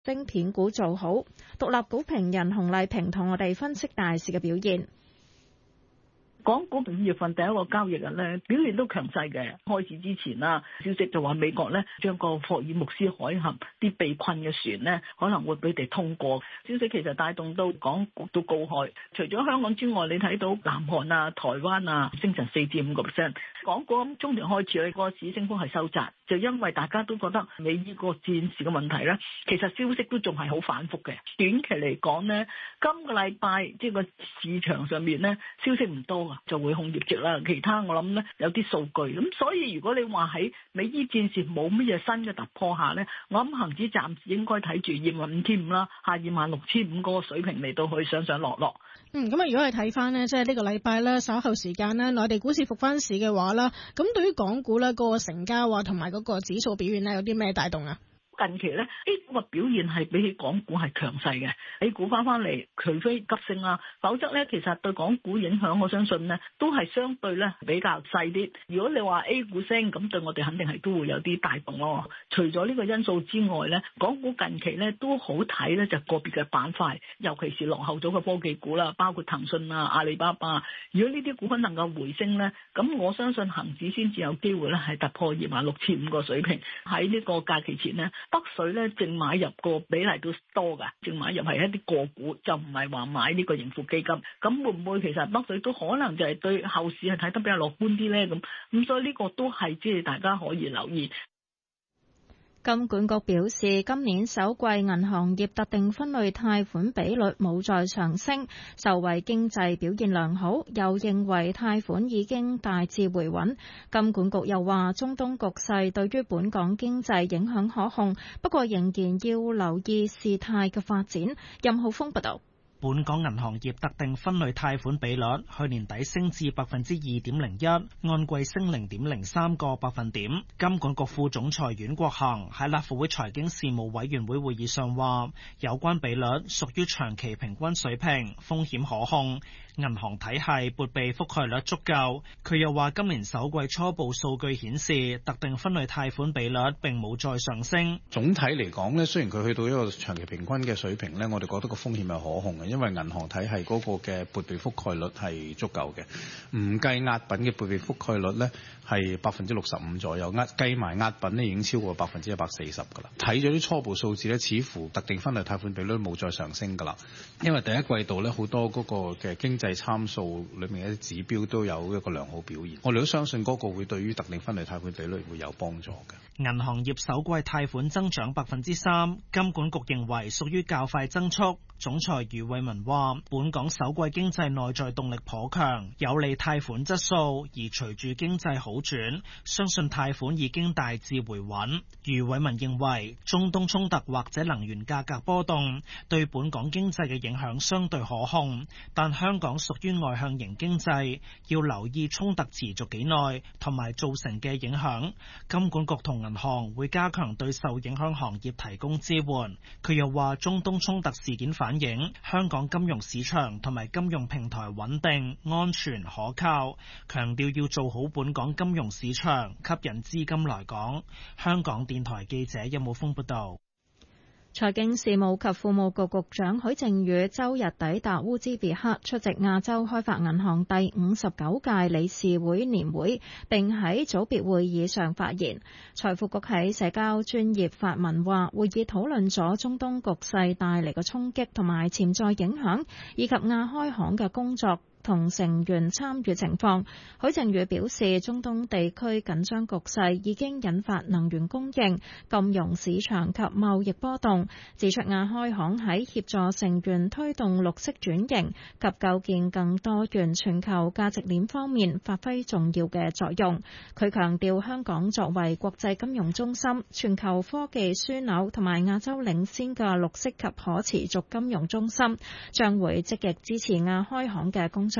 晶片股做好。獨立股評人洪麗萍同我哋分析大市嘅表現。 港股5月份第一個交易日咧，表現都強勢嘅。開始之前啦，消息就話美國咧將個霍爾木斯海峽啲被困嘅船咧可能會俾佢哋通過。消息其實帶動到港股都高開。除咗香港之外，你睇到南韓啊、台灣啊升成4至5%。港股咁中段開始咧，個市升幅係收窄，就因為大家都覺得美伊個戰事嘅問題咧，其實消息都仲係好反覆嘅。短期嚟講咧，今個禮拜即係個市場上面咧消息唔多。就會控業績啦，其他我諗咧有啲數據咁，所以如果你話喺美伊戰線冇乜嘢新嘅突破下咧，我諗恆指暫時應該睇住25,500啦，下26,500嗰個水平嚟到去上上落落。 咁啊，如果係睇翻呢，即係呢個禮拜咧稍後時間呢，內地股市復翻市嘅話啦，咁對於港股咧個成交啊同埋嗰個指數表現咧有啲咩帶動啊？ 近期咧 A 股嘅表現係比起港股係強勢嘅 ，A 股翻嚟，除非急升啦，否則咧其實對港股影響，我相信咧都係相對咧比較細啲。如果你話 A 股升，咁對我哋肯定係都會有啲帶動咯。除咗呢個因素之外咧，港股近期咧都好睇咧，就個別嘅板塊，尤其是落後咗嘅科技股啦，包括騰訊啊、阿里巴巴。如果呢啲股份能夠回升咧，咁我相信恒指先至有機會咧係突破26,500個水平。喺呢個假期前咧。北水咧淨買入個比例都多㗎，淨買入係一啲個股，就唔係話買呢個盈富基金。咁會唔會其實北水都可能就係對後市係睇得比較樂觀啲咧？咁所以呢個都係即係大家可以留意。 金管局表示，今年首季銀行業特定分類貸款比率冇再上升，受惠經濟表現良好，又認為貸款已經大致回穩。金管局又話，中東局勢對於本港經濟影響可控，不過仍然要留意事態嘅發展。任浩峰報道。 本港銀行業特定分類貸款比率去年底升至 2.01%， 按季升 0.03個百分點。金管局副總裁阮國恒喺立法會財經事務委員會會議上話，有關比率屬於長期平均水平，風險可控，銀行體系撥備覆蓋率足夠。佢又話，今年首季初步數據顯示，特定分類貸款比率並冇再上升。 總體嚟講呢，雖然佢去到一個長期平均嘅水平呢，我哋覺得個風險係可控嘅。因為銀行體系嗰個嘅撥備覆蓋率係足夠嘅，唔計押品嘅撥備覆蓋率咧係65%左右，計埋押品咧已經超過140%㗎啦。睇咗啲初步數字咧，似乎特定分類貸款比率冇再上升㗎啦。因為第一季度咧好多嗰個嘅經濟參數裏面嘅指標都有一個良好表現，我哋都相信嗰個會對於特定分類貸款比率會有幫助嘅。 銀行業首季貸款增長3%，金管局認為屬於較快增速。總裁余偉文話，本港首季經濟內在動力頗強，有利貸款質素，而隨住經濟好轉，相信貸款已經大致回穩。余偉文認為，中東衝突或者能源價格波動對本港經濟嘅影響相對可控，但香港屬於外向型經濟，要留意衝突持續幾耐同埋造成嘅影響。金管局同銀行會加強對受影響行業提供支援。佢又話，中東衝突事件反映香港金融市場同埋金融平台穩定、安全、可靠，強調要做好本港金融市場，吸引資金來港。香港電台記者任武峰報道。 財經事務及庫務局局長許正宇周日抵達烏茲別克出席亞洲開發銀行第59屆理事會年會，並喺組別會議上發言。財庫局喺社交專頁發文話，會議討論咗中東局勢帶嚟嘅衝擊同埋潛在影響，以及亞開行嘅工作同成員參與情況。許正宇表示，中東地區緊張局勢已經引發能源供應、金融市場及貿易波動，指出亞開行喺協助成員推動綠色轉型及構建更多元全球價值鏈方面發揮重要嘅作用。佢強調，香港作為國際金融中心、全球科技樞紐同埋亞洲領先嘅綠色及可持續金融中心，將會積極支持亞開行嘅工作。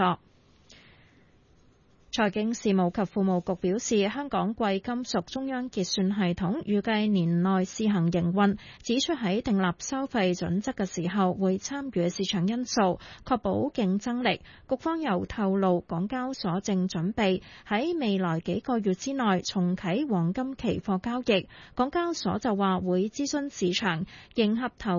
財經事務及庫務局表示，香港貴金屬中央結算系統預計年內試行營運，指出喺訂立收費準則嘅時候會參與市場因素，確保競爭力。局方又透露，港交所正準備喺未來幾個月之內重啟黃金期貨交易。港交所就話會諮詢市場，迎合投